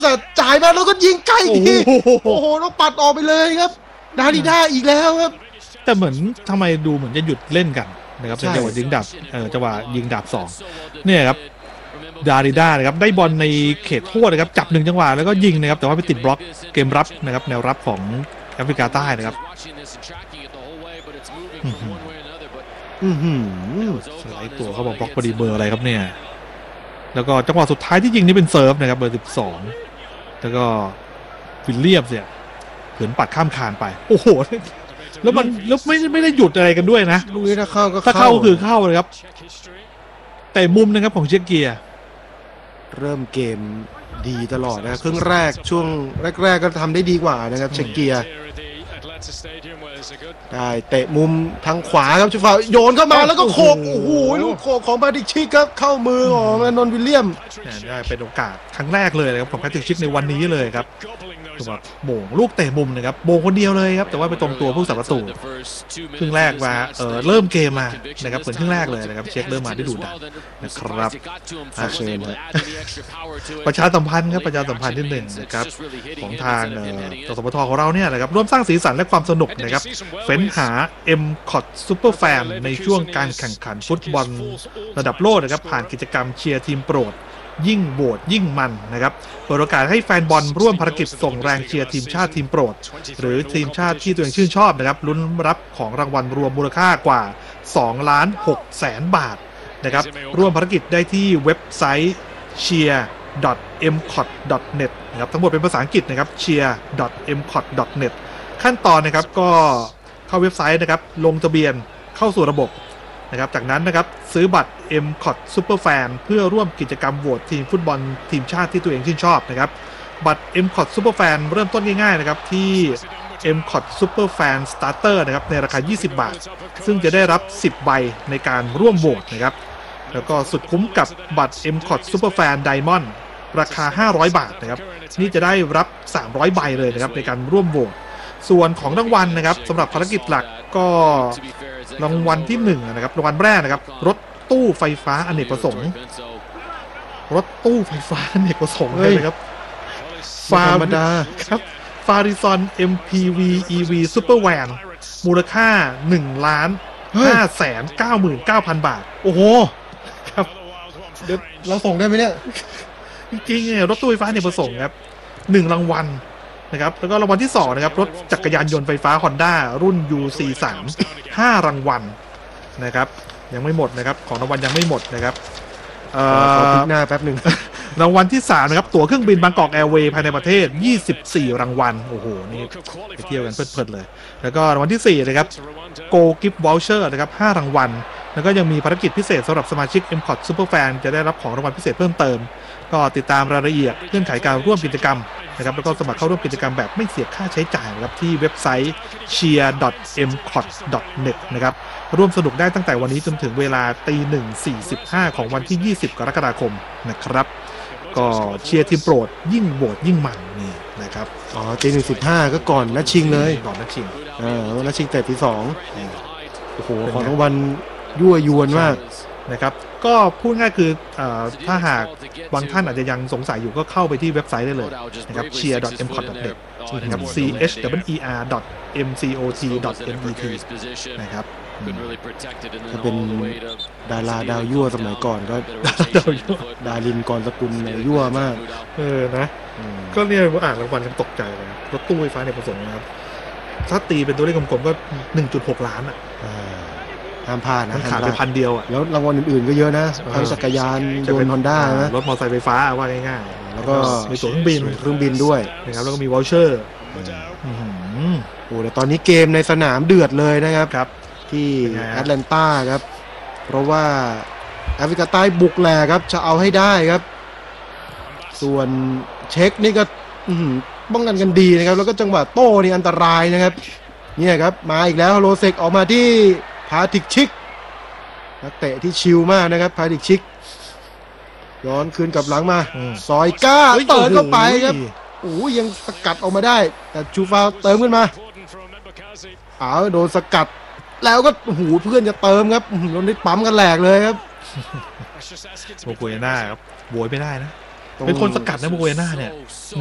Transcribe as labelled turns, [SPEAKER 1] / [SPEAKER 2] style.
[SPEAKER 1] แต่จ่ายมาแล้วก็ยิงใกล้ทีโอ้โหต้องปัดออกไปเลยครับดาริด้าอีกแล้วครับ
[SPEAKER 2] แต่เหมือนทำไมดูเหมือนจะหยุดเล่นกันนะครับในจังหวะยิงดับจังหวะยิงดับ2เนี่ยครับดาริด้านะครับได้บอลในเขตโทษนะครับจับ1จังหวะแล้วก็ยิงนะครับแต่ว่าไปติดบล็อกเกมรับนะครับแนวรับของแอฟริกาใต้นะครับสไลด์ตัวเขาบอกบล็อกพอดีเบอร์อะไรครับเนี่ยแล้วก็จังหวะสุดท้ายที่ยิงนี่เป็นเซิร์ฟนะครับเบอร์12แล้วก็วิลเลียมเนี่ยเหินปัดข้ามคานไปโอ้โหแล้วมันแล้วไม่ได้หยุดอะไรกันด้วยนะ
[SPEAKER 1] ลูกนี้ถ้าเข้าก็
[SPEAKER 2] คือเข้าเลยครับแต่มุมนะครับของเชคเกีย
[SPEAKER 1] เริ่มเกมดีตลอดนะครึ่งแรกช่วงแรกก็ทำได้ดีกว่านะครับเชคเกียได้เตะมุมทางขวาครับชูฟ้าโยนเข้ามาแล้วก็โขกโอ้โหลูกโขกของแพทริกชิกครับเข้ามือของนนท์วิลเลียม
[SPEAKER 2] ได้เป็นโอกาสครั้งแรกเลยนะครับของแพทริกชิกในวันนี้เลยครับถูกไหมโมงลูกเตะมุมนะครับโมงคนเดียวเลยครับแต่ว่าไปตรงตัวผู้สับประตูครึ่งแรกมาเริ่มเกมมานะครับเหมือนครึ่งแรกเลยนะครับเช็คเริ่มมาได้ดูดันนะครับ
[SPEAKER 1] เชิญ
[SPEAKER 2] ประชาสัมพันธ์ครับประชาสัมพันธ์ที่1นะครับของทางสสปทของเราเนี่ยนะครับร่วมสร้างสีสันและความสนุกนะครับเฟ้นหา MCOT Super Fan ในช่วงการแข่งขันฟุตบอลระดับโลกนะครับผ่านกิจกรรมเชียร์ทีมโปรดยิ่งโหวตยิ่งมันนะครับเปิดโอกาสให้แฟนบอลร่วมภารกิจส่งแรงเชียร์ทีมชาติทีมโปรดหรือทีมชาติที่ตัวเองชื่นชอบนะครับลุ้นรับของรางวัลรวมมูลค่ากว่า2,600,000 บาทนะครับร่วมภารกิจได้ที่เว็บไซต์ cheer.mcot.net นะครับทั้งหมดเป็นภาษาอังกฤษนะครับ cheer.mcot.net ขั้นตอนนะครับก็เข้าเว็บไซต์นะครับลงทะเบียนเข้าสู่ระบบนะครับจากนั้นนะครับซื้อบัตร MCOT Super Fan เพื่อร่วมกิจกรรมโหวตทีมฟุตบอลทีมชาติที่ตัวเองชื่นชอบนะครับบัตร MCOT Super Fan เริ่มต้นง่ายๆนะครับที่ MCOT Super Fan Starter นะครับในราคา20 บาทซึ่งจะได้รับ10ใบในการร่วมโหวตนะครับแล้วก็สุดคุ้มกับบัตร MCOT Super Fan Diamond ราคา500 บาทนะครับนี่จะได้รับ300ใบเลยนะครับในการร่วมโหวตส่วนของรางวัลนะครับสำหรับภารกิจหลักก็รางวัลที่1นะครับรางวัลแรกนะครับรถตู้ไฟฟ้าอเนกประสงค์เลยนะครับ
[SPEAKER 1] ธรรมดา
[SPEAKER 2] ครับฟาริซอน MPV EV Super Van มูลค่า 1,599,000 บาท
[SPEAKER 1] โอ้โห
[SPEAKER 2] ครับ
[SPEAKER 1] เดี๋ยวเราส่งได้ไหมเนี่ย
[SPEAKER 2] จริงๆรถตู้ไฟฟ้าอเนกประสงค์ครับ1รางวัลนะครับแล้วก็รางวัลที่2นะครับรถจักรยานยนต์ไฟฟ้า Honda รุ่น UC3 5รางวัลนะครับยังไม่หมดนะครับของรางวัลยังไม่หมดนะครับ
[SPEAKER 1] ขอพลิกหน้าแป๊บหนึ่ง
[SPEAKER 2] รางวัลที่3นะครับตั๋วเครื่องบินบางกอกแอร์เวย์ภายในประเทศ24รางวัลโอ้โหนี่ไปเที่ยวกันเพลิดๆเลยแล้วก็รางวัลที่4นะครับ Go Gift Voucher นะครับ5รางวัลแล้วก็ยังมีภารกิจพิเศษสำหรับสมาชิก MCOT Super Fan จะได้รับของรางวัลพิเศษเพิ่มเติมก็ติดตามรายละเอียดเงื่อนไขการร่วมกิจกรรมนะครับแล้วก็สมัครเข้าร่วมกิจกรรมแบบไม่เสียค่าใช้จ่ายนะครับที่เว็บไซต์ cheer.mcot.net นะครับร่วมสนุกได้ตั้งแต่วันนี้จนถึงเวลา 1:45 ของวันที่ 20 กรกฎาคมนะครับก็เชียร์ทีมโปรดยิ่งโหวตยิ่งมันนี่นะครับ
[SPEAKER 1] 1:15ก็ก่อนนัดชิงเลย
[SPEAKER 2] ก่อนนัดชิง
[SPEAKER 1] นัดชิงแต่ที่2โอ้โหของรางวัลยั่วยวนมาก
[SPEAKER 2] นะครับก็พูดง่ายคือถ้าหากบางท่านอาจจะยังสงสัยอยู่ก็เข้าไปที่เว็บไซต์ได้เลยนะครับ cheer.mcot.net นะครับ cheer.mcot.net นะครับ
[SPEAKER 1] ถ้าเป็นดาราดาวยั่วสมัยก่อนก็ดารินกรสกุลยั่วมาก
[SPEAKER 2] นะก็เนี่ยอ่านรางวัลกันตกใจเลยรถตู้ไฟฟ้าเนี่ยผสมนะครับถ้าตีเป็นตัวเลขกลมๆก็ 1.6 ล้านอ่ะ
[SPEAKER 1] ห้ามพลาดนะ
[SPEAKER 2] ขาดไป1,000 เดียวอ่ะ
[SPEAKER 1] แล้วรางวัลอื่นๆก็เยอะนะทั้งจักรยานยนต์ Honda นะ
[SPEAKER 2] รถมอเตอร์ไซค์ไฟฟ้าว่าง่ายๆ
[SPEAKER 1] แล้วก็
[SPEAKER 2] มีตั๋วเครื่องบิน
[SPEAKER 1] ด้วย
[SPEAKER 2] นะครับแล้วก็มีวอลเชอร์
[SPEAKER 1] โอ้แต่ตอนนี้เกมในสนามเดือดเลยนะครับที่แอตแลนตาครับเพราะว่าแอฟริกาใต้บุกแหลกครับจะเอาให้ได้ครับส่วนเช็คนี่ก็ป้องกันดีนะครับแล้วก็จังหวะโต้นี่อันตรายนะครับเนี่ยครับมาอีกแล้วโรเซกออกมาที่พาทิกชิกนักเตะที่ชิลมากนะครับพาทิกชิกย้อนคืนกับหลังมาซอยก้าเปิดเข้าไปครับโอ้ยังสกัดออกมาได้แต่ชูฟาวเติมขึ้นมาโดนสกัดแล้วก็เพื่อนจะเติมครับโดนได้ปั๊มกันแหลกเลยครับ
[SPEAKER 2] โมกุยน่าครับโวยไม่ได้นะเป็นคนสกัดนะโมเวน่าเนี่ย